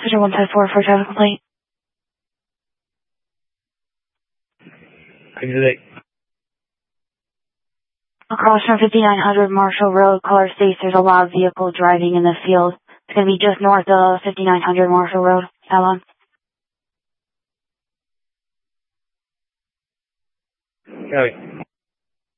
Officer 154 for a traffic complaint. Exit 8. Across from 5900 Marshall Road, caller states there's a loud vehicle driving in the field. It's going to be just north of 5900 Marshall Road. How long? Copy.